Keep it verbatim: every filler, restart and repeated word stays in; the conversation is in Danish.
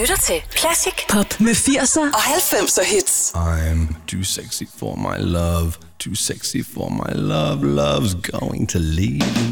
lytter til Classic Pop med firser og halvfemser hits. I'm too sexy for my love, too sexy for my love, love's going to leave